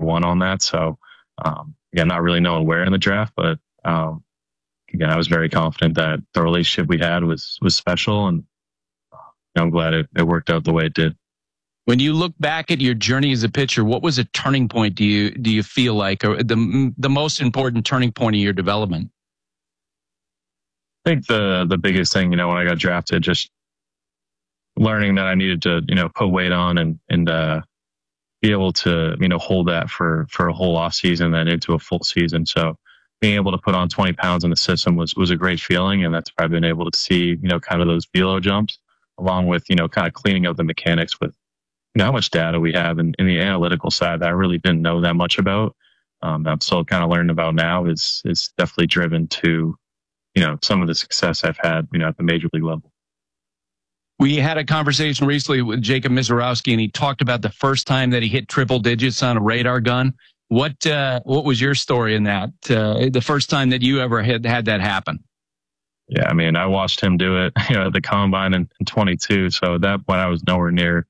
one on that. So, again, not really knowing where in the draft, but, again, I was very confident that the relationship we had was special, and I'm glad it worked out the way it did. When you look back at your journey as a pitcher, what was a turning point do you feel like, or the most important turning point of your development? I think the biggest thing, when I got drafted, just learning that I needed to, put weight on and be able to, hold that for a whole off season, then into a full season. So being able to put on 20 pounds in the system was a great feeling. And that's where I've been able to see, kind of those velo jumps, along with, kind of cleaning up the mechanics with, how much data we have in the analytical side that I really didn't know that much about. I'm still kind of learning about now is definitely driven to, some of the success I've had, at the major league level. We had a conversation recently with Jacob Misiorowski, and he talked about the first time that he hit triple digits on a radar gun. What was your story in that? The first time that you ever had that happen? Yeah, I mean, I watched him do it, at the combine in 22. So at that point, I was nowhere near,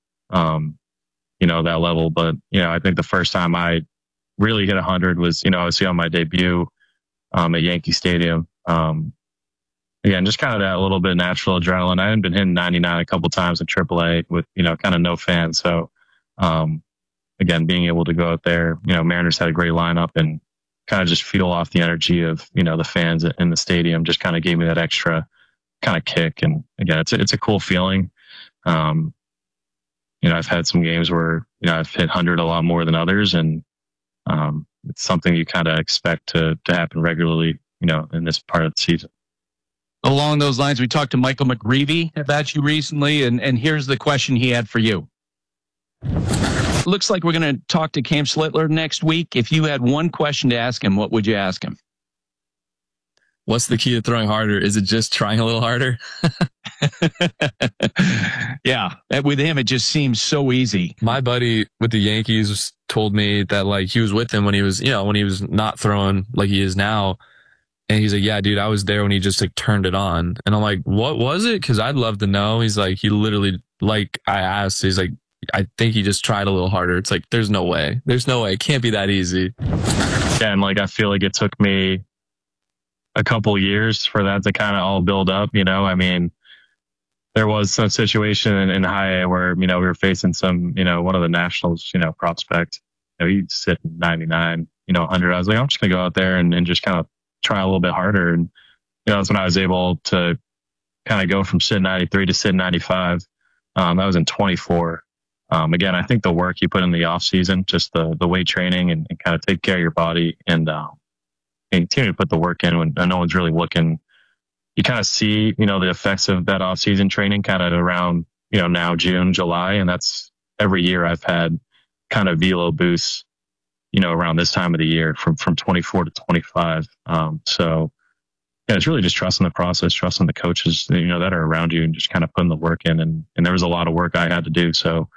that level. But, I think the first time I really hit 100 was, obviously on my debut at Yankee Stadium. Again, just kind of that little bit of natural adrenaline. I hadn't been hitting 99 a couple times in AAA with, kind of no fans. So, again, being able to go out there, Mariners had a great lineup, and kind of just feel off the energy of, the fans in the stadium just kind of gave me that extra kind of kick. And again, it's a cool feeling. I've had some games where, I've hit 100 a lot more than others, and it's something you kind of expect to happen regularly, in this part of the season. Along those lines, we talked to Michael McGreevy about you recently, and here's the question he had for you. Looks like we're going to talk to Cam Slittler next week. If you had one question to ask him, what would you ask him? What's the key to throwing harder? Is it just trying a little harder? Yeah, with him, it just seems so easy. My buddy with the Yankees told me that, he was with him when he was, when he was not throwing like he is now. And he's like, yeah, dude, I was there when he just turned it on. And I'm like, what was it? Because I'd love to know. He's like, he literally, I asked, he's like, I think he just tried a little harder. It's like, there's no way. There's no way. It can't be that easy. Yeah, and I feel like it took me a couple years for that to kind of all build up. I mean, there was some situation in high A where, we were facing some, one of the Nationals, prospect. He'd sit 99, 100. I was like, I'm just going to go out there and just kind of try a little bit harder. And, that's when I was able to kind of go from sit 93 to sit 95. That was in 24. Again, I think the work you put in the off season, just the weight training and kind of take care of your body and continue to put the work in when no one's really looking. You kind of see, the effects of that off season training kind of around, now June, July. And that's every year I've had kind of velo boosts, around this time of the year from 24 to 25. So yeah, it's really just trusting the process, trusting the coaches, that are around you, and just kind of putting the work in. And there was a lot of work I had to do. So,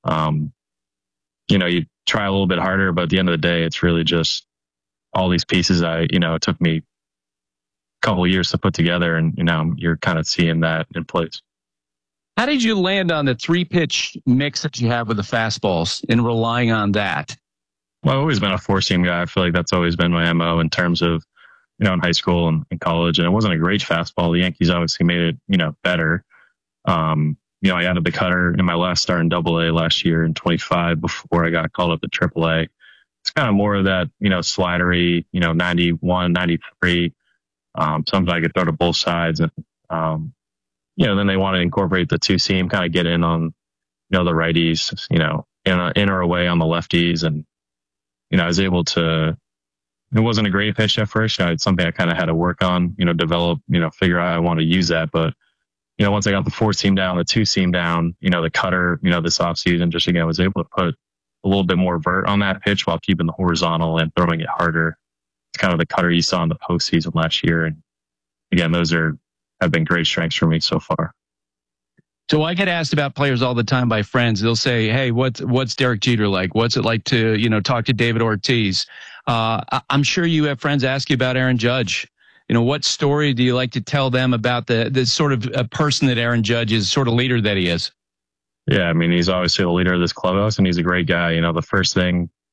you try a little bit harder, but at the end of the day, it's really just all these pieces it took me a couple of years to put together, and, you're kind of seeing that in place. How did you land on the 3-pitch mix that you have with the fastballs and relying on that? Well, I've always been a 4-seam guy. I feel like that's always been my MO in terms of, in high school and in college. And it wasn't a great fastball. The Yankees obviously made it, better. I added the cutter in my last start in AA last year in 25 before I got called up to AAA. It's kind of more of that, slidery, 91, 93. Sometimes I could throw to both sides. And, then they want to incorporate the 2-seam, kind of get in on, the righties, in or away on the lefties. And, I was able to, it wasn't a great pitch at first. It's something I kind of had to work on, develop, figure out how I want to use that. But, once I got the 4-seam down, the 2-seam down, the cutter, this offseason, just again, was able to put a little bit more vert on that pitch while keeping the horizontal and throwing it harder. It's kind of the cutter you saw in the postseason last year. And again, those have been great strengths for me so far. So I get asked about players all the time by friends. They'll say, hey, what's Derek Jeter like? What's it like to, talk to David Ortiz? I'm sure you have friends ask you about Aaron Judge. What story do you like to tell them about the sort of a person that Aaron Judge is, sort of leader that he is? Yeah, I mean, he's obviously the leader of this clubhouse, and he's a great guy. The first thing,